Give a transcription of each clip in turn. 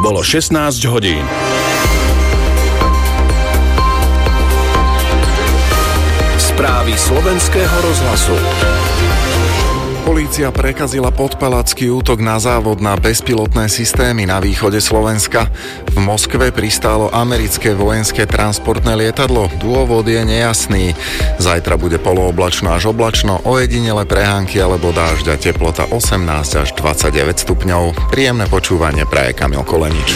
Bolo 16 hodín. Správy slovenského rozhlasu. Polícia prekazila podpaľacký útok na závod na bezpilotné systémy na východe Slovenska. V Moskve pristálo americké vojenské transportné lietadlo. Dôvod je nejasný. Zajtra bude polooblačno až oblačno, ojedinele prehánky alebo dážď a teplota 18 až 29 stupňov. Príjemné počúvanie praje Kamil Kolenič.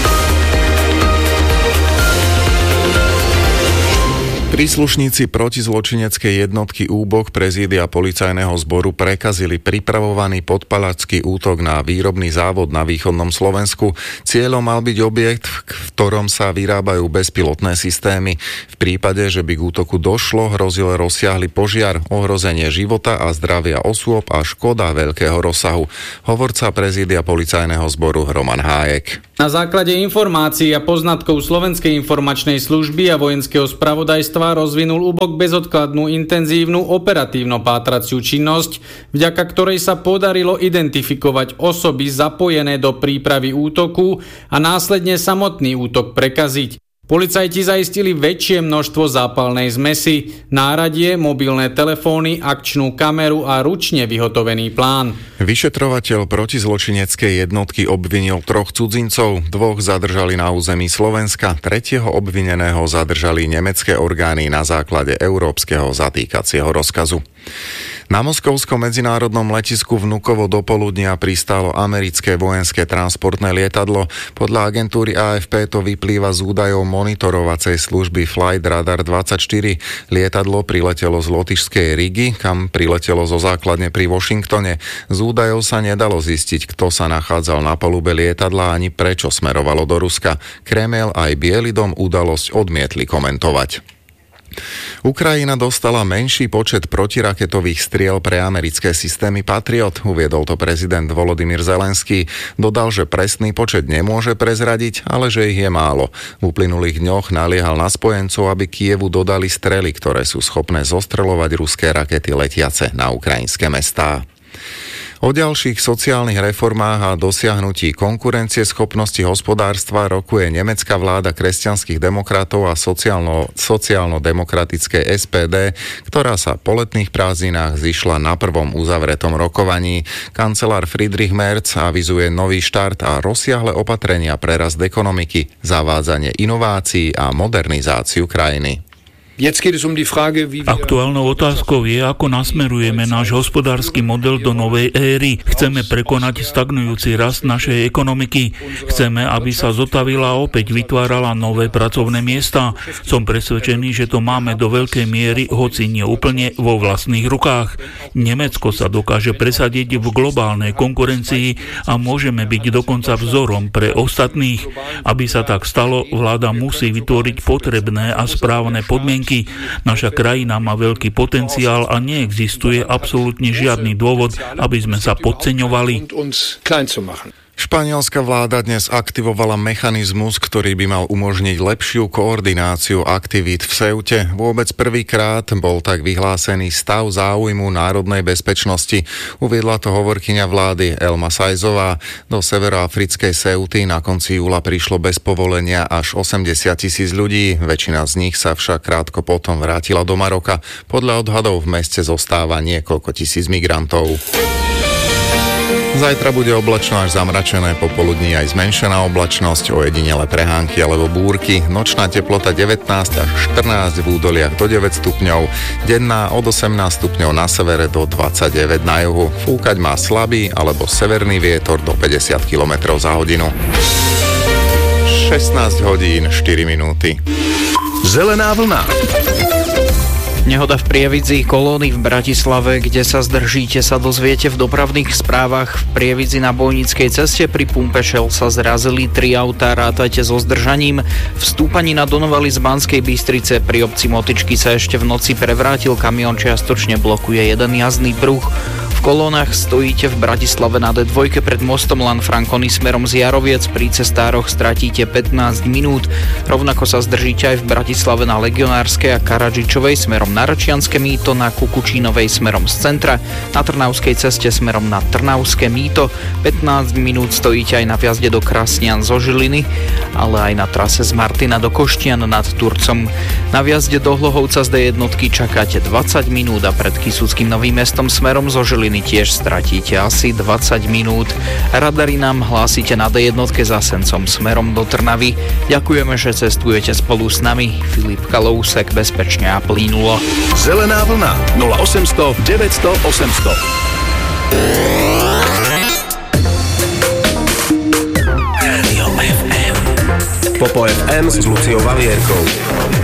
Príslušníci protizločineckej jednotky Úbok prezídia policajného zboru prekazili pripravovaný podpaľacký útok na výrobný závod na východnom Slovensku. Cieľom mal byť objekt, v ktorom sa vyrábajú bezpilotné systémy. V prípade, že by k útoku došlo, hrozil rozsiahly požiar, ohrozenie života a zdravia osôb a škoda veľkého rozsahu. Hovorca prezídia policajného zboru Roman Hájek. Na základe informácií a poznatkov Slovenskej informačnej služby a vojenského spravodajstva rozvinul Úbok bezodkladnú intenzívnu operatívno-pátraciu činnosť, vďaka ktorej sa podarilo identifikovať osoby zapojené do prípravy útoku a následne samotný útok prekaziť. Policajti zaistili väčšie množstvo zápalnej zmesi, náradie, mobilné telefóny, akčnú kameru a ručne vyhotovený plán. Vyšetrovateľ protizločineckej jednotky obvinil 3 cudzincov, 2 zadržali na území Slovenska, 3. obvineného zadržali nemecké orgány na základe európskeho zatýkacieho rozkazu. Na moskovskom medzinárodnom letisku Vnukovo do poludnia pristálo americké vojenské transportné lietadlo. Podľa agentúry AFP to vyplýva z údajov monitorovacej služby Flight Radar 24. Lietadlo priletelo z lotyšskej Rigy, kam priletelo zo základne pri Washingtone. Z údajov sa nedalo zistiť, kto sa nachádzal na palube lietadla ani prečo smerovalo do Ruska. Kreml aj Biely dom udalosť odmietli komentovať. Ukrajina dostala menší počet protiraketových striel pre americké systémy Patriot, uviedol to prezident Volodymyr Zelenský. Dodal, že presný počet nemôže prezradiť, ale že ich je málo. V uplynulých dňoch naliehal na spojencov, aby Kyjevu dodali strely, ktoré sú schopné zostreľovať ruské rakety letiace na ukrajinské mestá. O ďalších sociálnych reformách a dosiahnutí konkurencieschopnosti hospodárstva rokuje nemecká vláda kresťanských demokratov a sociálno-demokratickej SPD, ktorá sa po letných prázdninách zišla na prvom uzavretom rokovaní. Kancelár Friedrich Merz avizuje nový štart a rozsiahle opatrenia pre rast ekonomiky, zavádzanie inovácií a modernizáciu krajiny. Aktuálnou otázkou je, ako nasmerujeme náš hospodársky model do novej éry. Chceme prekonať stagnujúci rast našej ekonomiky. Chceme, aby sa zotavila a opäť vytvárala nové pracovné miesta. Som presvedčený, že to máme do veľkej miery, hoci nie úplne, vo vlastných rukách. Nemecko sa dokáže presadiť v globálnej konkurencii a môžeme byť dokonca vzorom pre ostatných. Aby sa tak stalo, vláda musí vytvoriť potrebné a správne podmienky. Naša krajina má veľký potenciál a neexistuje absolútne žiadny dôvod, aby sme sa podceňovali. Španielská vláda dnes aktivovala mechanizmus, ktorý by mal umožniť lepšiu koordináciu aktivít v Ceute. Vôbec prvýkrát bol tak vyhlásený stav záujmu národnej bezpečnosti. Uviedla to hovorkyňa vlády Elma Sajzová. Do severoafrickej Ceuty na konci júla prišlo bez povolenia až 80,000 ľudí. Väčšina z nich sa však krátko potom vrátila do Maroka. Podľa odhadov v meste zostáva niekoľko tisíc migrantov. Zajtra bude oblačno až zamračené, popoludní aj zmenšená oblačnosť, ojedinele prehánky alebo búrky, nočná teplota 19 až 14, v údoliach do 9 stupňov, denná od 18 stupňov na severe do 29 na juhu. Fúkať má slabý alebo severný vietor do 50 km za hodinu. 16 hodín 4 minúty. Zelená vlna. Nehoda v Prievidzi, kolóny v Bratislave, kde sa zdržíte, sa dozviete v dopravných správach. V Prievidzi na Bojnickej ceste pri pumpe Shell sa zrazili 3 autá, rátajte so zdržaním. V stúpaní na Donovali z Banskej Bystrice pri obci Motyčky sa ešte v noci prevrátil kamión, čiastočne blokuje jeden jazdný pruh. V kolónach stojíte v Bratislave na D2 pred mostom Lanfranconi smerom z Jaroviec, pri cestároch stratíte 15 minút. Rovnako sa zdržíte aj v Bratislave na Legionárskej a Karadžičovej smerom na Račianske Mýto, na Kukučínovej smerom z centra, na Trnavskej ceste smerom na Trnavské Mýto. 15 minút stojíte aj na vjazde do Krasnian zo Žiliny, ale aj na trase z Martina do Koštian nad Turcom. Na vjazde do Hlohovca z D1 čakáte 20 minút a pred Kysuckým Novým Mestom smerom zo Žiliny tiež stratíte asi 20 minút. Radary nám hlásite na D1 za Sencom smerom do Trnavy. Ďakujeme, že cestujete spolu s nami. Filip Kalousek, bezpečne a plynulo. Zelená vlna 0800 900 800. Popo FM s Luciou Valierkou.